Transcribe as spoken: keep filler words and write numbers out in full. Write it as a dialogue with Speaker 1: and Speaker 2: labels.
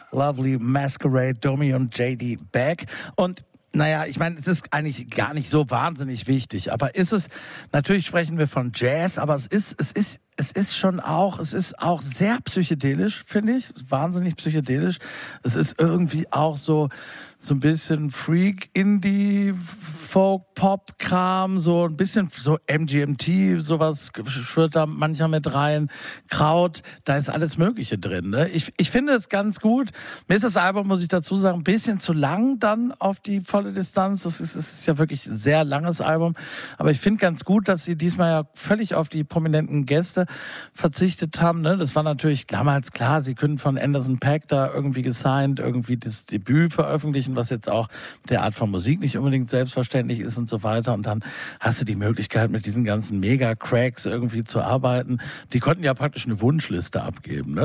Speaker 1: Lovely Masquerade, Domi und J D Beck. Und naja, ich meine, es ist eigentlich gar nicht so wahnsinnig wichtig, aber ist es, natürlich sprechen wir von Jazz, aber es ist, es ist, es ist schon auch, es ist auch sehr psychedelisch, finde ich, wahnsinnig psychedelisch. Es ist irgendwie auch so, so ein bisschen Freak, Indie, Folk, Pop, Kram, so ein bisschen so M G M T, sowas schwirrt da manchmal mit rein. Kraut, da ist alles Mögliche drin. Ne? Ich, ich finde es ganz gut. Mir ist das Album, muss ich dazu sagen, ein bisschen zu lang dann auf die volle Distanz. Das ist, es ist ja wirklich ein sehr langes Album. Aber ich finde ganz gut, dass sie diesmal ja völlig auf die prominenten Gäste verzichtet haben. Ne? Das war natürlich damals klar, sie können von Anderson .Paak da irgendwie gesigned, irgendwie das Debüt veröffentlichen, was jetzt auch mit der Art von Musik nicht unbedingt selbstverständlich ist und so weiter. Und dann hast du die Möglichkeit, mit diesen ganzen Mega-Cracks irgendwie zu arbeiten. Die konnten ja praktisch eine Wunschliste abgeben. Ne?